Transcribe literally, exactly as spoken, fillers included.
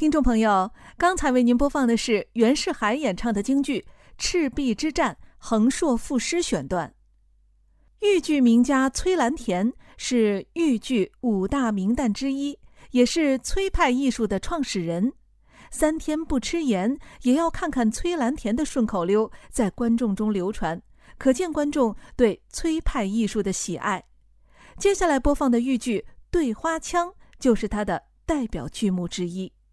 听众朋友，刚才为您播放的是袁世海演唱的京剧《赤壁之战》横槊赋诗选段。豫剧名家崔蓝田是豫剧五大名旦之一，也是崔派艺术的创始人。三天不吃盐，也要看看崔蓝田的顺口溜在观众中流传，可见观众对崔派艺术的喜爱。接下来播放的豫剧《对花腔》就是他的代表剧目之一。